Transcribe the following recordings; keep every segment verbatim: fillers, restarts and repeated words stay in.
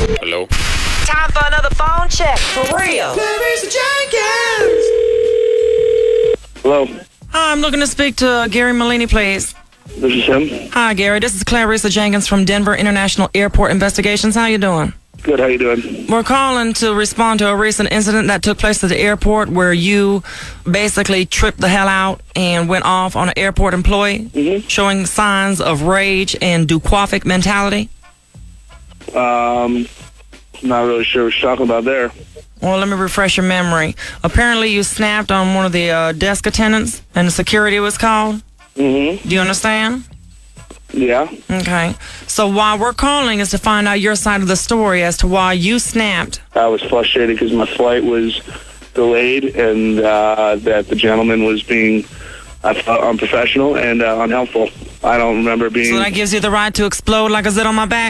Hello? Time for another phone check. For real. Clarissa Jenkins. Hello, Hi, I'm looking to speak to Gary Malini, please. this is him. Hi, Gary. This is Clarissa Jenkins from Denver International Airport Investigations. How you doing? Good, how you doing? We're calling to respond to a recent incident that took place at the airport where you basically tripped the hell out and went off on an airport employee, Mm-hmm. showing signs of rage and Duquovic mentality. Um, not really sure what you're talking about there. Well, let me refresh your memory. Apparently, you snapped on one of the uh, desk attendants and the security was called. Mm-hmm. Do you understand? Yeah. Okay. So why we're calling is to find out your side of the story as to why you snapped. I was frustrated because my flight was delayed and uh, that the gentleman was being, I thought, unprofessional and uh, unhelpful. I don't remember being, So that gives you the right to explode like a zit on my back?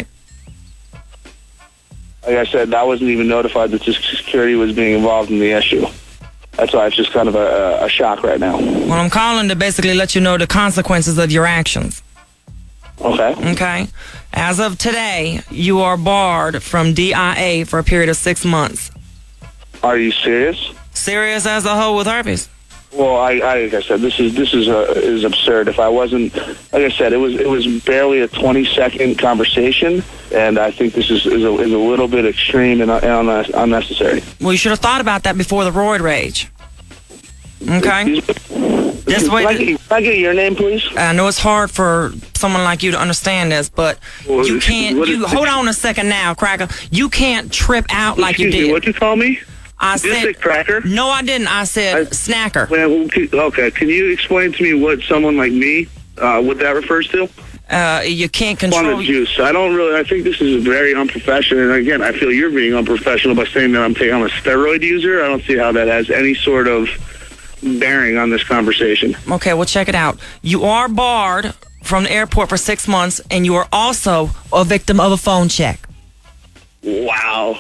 like I said, I wasn't even notified that the security was being involved in the issue. That's why it's just kind of a, a shock right now. Well, I'm calling to basically let you know the consequences of your actions. Okay. Okay? As of today, you are barred from D I A for a period of six months. Are you serious? Serious as a hoe with herpes. Well, I, I, like I said, this is this is uh, is absurd. If I wasn't, like I said, it was it was barely a twenty second conversation, and I think this is is a, is a little bit extreme and, and un- unnecessary. Well, you should have thought about that before the roid rage. Okay? This way, Can I, get, can I get your name, please? I know it's hard for someone like you to understand this, but Well, you can't. what You is- hold on a second now, Cracker. You can't trip out like you Excuse me, did. what'd you call me? I Did you said say cracker? no, I didn't. I said I- snacker. Well, can- okay, can you explain to me what someone like me, uh, what that refers to? Uh, you can't On control. the juice. I don't really, I think this is very unprofessional, and again, I feel you're being unprofessional by saying that I'm, taking, I'm a steroid user. I don't see how that has any sort of bearing on this conversation. Okay, well, check it out. You are barred from the airport for six months, and you are also a victim of a phone check. Wow.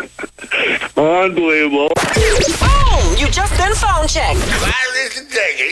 Unbelievable. Boom! You just been phone checked. Clarissa Jenkins.